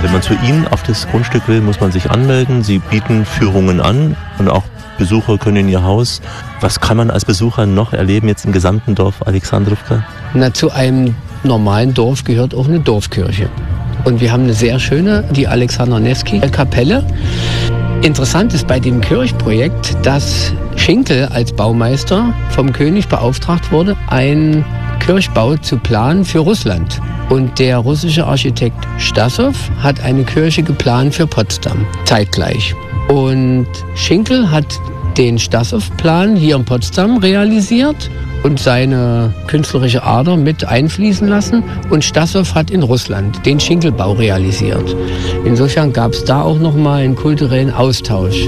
Wenn man zu Ihnen auf das Grundstück will, muss man sich anmelden. Sie bieten Führungen an und auch Besucher können in Ihr Haus. Was kann man als Besucher noch erleben jetzt im gesamten Dorf Alexandrowka? Na, zu einem normalen Dorf gehört auch eine Dorfkirche. Und wir haben eine sehr schöne, die Alexander Nevsky-Kapelle. Interessant ist bei dem Kirchprojekt, dass Schinkel als Baumeister vom König beauftragt wurde, einen Kirchbau zu planen für Russland. Und der russische Architekt Stassow hat eine Kirche geplant für Potsdam, zeitgleich. Und Schinkel hat den Stassow-Plan hier in Potsdam realisiert und seine künstlerische Ader mit einfließen lassen. Und Stassow hat in Russland den Schinkelbau realisiert. Insofern gab es da auch nochmal einen kulturellen Austausch.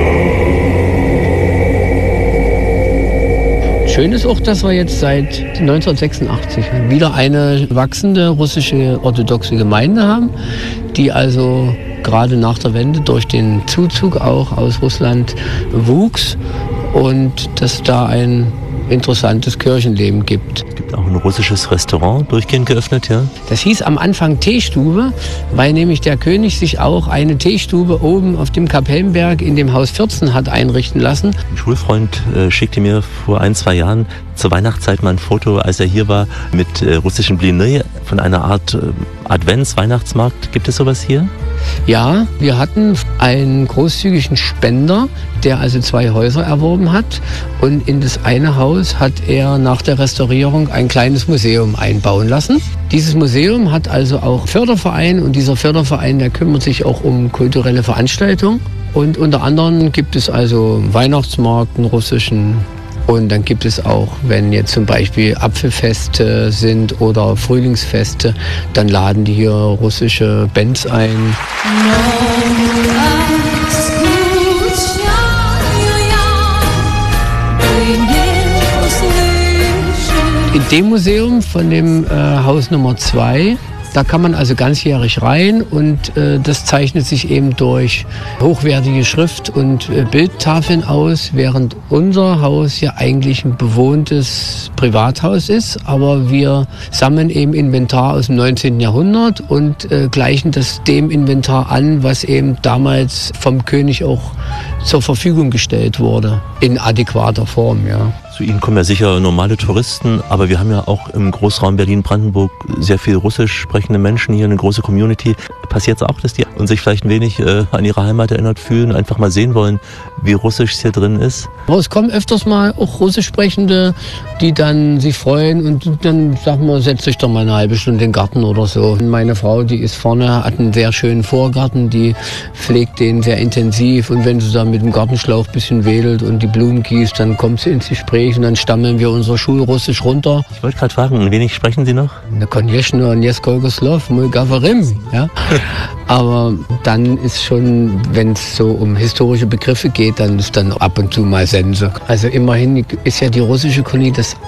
Schön ist auch, dass wir jetzt seit 1986 wieder eine wachsende russische orthodoxe Gemeinde haben, die also gerade nach der Wende durch den Zuzug auch aus Russland wuchs und dass da ein interessantes Kirchenleben gibt. Es gibt auch ein russisches Restaurant durchgehend geöffnet, ja? Das hieß am Anfang Teestube, weil nämlich der König sich auch eine Teestube oben auf dem Kapellenberg in dem Haus 14 hat einrichten lassen. Ein Schulfreund schickte mir vor 1-2 Jahren zur Weihnachtszeit mal ein Foto, als er hier war, mit russischen Bliny von einer Art Advents-Weihnachtsmarkt. Gibt es sowas hier? Ja, wir hatten einen großzügigen Spender, der also 2 Häuser erworben hat. Und in das eine Haus hat er nach der Restaurierung ein kleines Museum einbauen lassen. Dieses Museum hat also auch Förderverein und dieser Förderverein, der kümmert sich auch um kulturelle Veranstaltungen. Und unter anderem gibt es also einen Weihnachtsmarkt, einen russischen. Und dann gibt es auch, wenn jetzt zum Beispiel Apfelfeste sind oder Frühlingsfeste, dann laden die hier russische Bands ein. In dem Museum von dem Haus Nummer 2, da kann man also ganzjährig rein und das zeichnet sich eben durch hochwertige Schrift- und Bildtafeln aus, während unser Haus ja eigentlich ein bewohntes Privathaus ist. Aber wir sammeln eben Inventar aus dem 19. Jahrhundert und gleichen das dem Inventar an, was eben damals vom König auch zur Verfügung gestellt wurde, in adäquater Form, ja. Zu Ihnen kommen ja sicher normale Touristen, aber wir haben ja auch im Großraum Berlin-Brandenburg sehr viel russisch sprechende Menschen hier, eine große Community. Passiert es auch, dass die sich vielleicht ein wenig an ihre Heimat erinnert fühlen, einfach mal sehen wollen, wie russisch es hier drin ist? Aber es kommen öfters mal auch russisch Sprechende, die dann sich freuen und dann sagen wir, setz dich doch mal eine halbe Stunde in den Garten oder so. Meine Frau, die ist vorne, hat einen sehr schönen Vorgarten, die pflegt den sehr intensiv und wenn sie da mit dem Gartenschlauch ein bisschen wedelt und die Blumen gießt, dann kommt sie ins Gespräch und dann stammeln wir unser Schulrussisch runter. Ich wollte gerade fragen, ein wenig sprechen Sie noch? Na, Konjeschno und Jeskogoslov, moj gavarim, ja. Aber dann ist schon, wenn es so um historische Begriffe geht, dann ist dann ab und zu mal Sense. Also immerhin ist ja die russische Kolonie das